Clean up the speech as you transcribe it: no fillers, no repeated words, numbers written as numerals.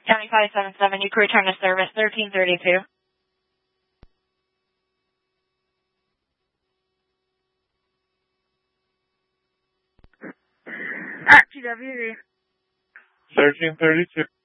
County 577, you can return to service 1332. At GWV. 1332.